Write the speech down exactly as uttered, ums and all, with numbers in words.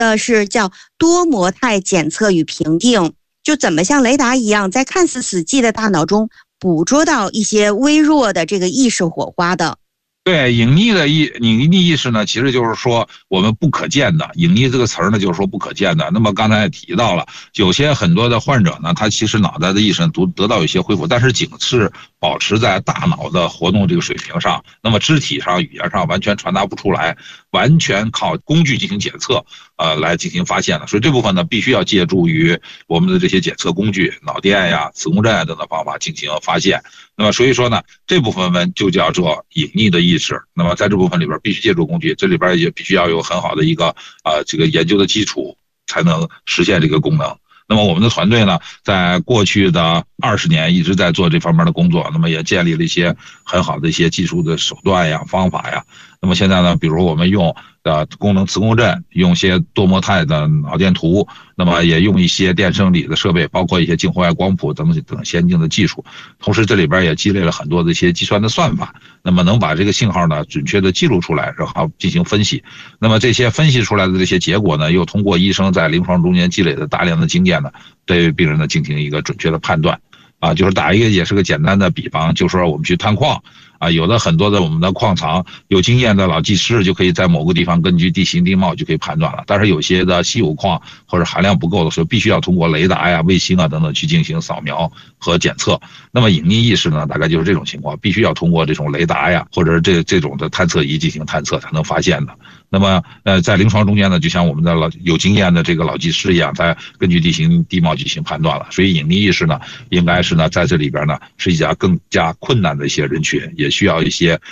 的是叫多模态检测与评定，就怎么像雷达一样，在看似死寂的大脑中捕捉到一些微弱的这个意识火花的。 对，隐匿的意隐匿意识呢，其实就是说我们不可见的。隐匿这个词儿呢，就是说不可见的。那么刚才也提到了，有些很多的患者呢，他其实脑袋的意识得得到一些恢复，但是仅是保持在大脑的活动这个水平上，那么肢体上、语言上完全传达不出来，完全靠工具进行检测，呃，来进行发现的。所以这部分呢，必须要借助于我们的这些检测工具，脑电呀、磁共振啊等等方法进行发现。那么所以说呢，这部分呢就叫做隐匿的意识。那么在这部分里边必须借助工具，这里边也必须要有很好的一个呃这个研究的基础，才能实现这个功能。那么我们的团队呢，在过去的二十年一直在做这方面的工作，那么也建立了一些很好的一些技术的手段呀、方法呀。那么现在呢，比如我们用的功能磁共振，用些多模态的脑电图，那么也用一些电生理的设备，包括一些近红外光谱等等先进的技术。同时这里边也积累了很多的一些计算的算法，那么能把这个信号呢准确的记录出来，然后进行分析。那么这些分析出来的这些结果呢，又通过医生在临床中间积累的大量的经验呢，对病人呢进行一个准确的判断。啊，就是打一个也是个简单的比方，就是说我们去探矿。啊，有的很多的我们的矿藏有经验的老技师就可以在某个地方根据地形地貌就可以判断了，但是有些的稀有矿或者含量不够的时候，必须要通过雷达呀、卫星啊等等去进行扫描和检测。那么隐匿意识呢，大概就是这种情况，必须要通过这种雷达呀或者这这种的探测仪进行探测才能发现的。那么呃，在临床中间呢，就像我们的老有经验的这个老技师一样，在根据地形地貌进行判断了。所以隐匿意识呢，应该是呢在这里边呢是一家更加困难的一些人群，也需要一些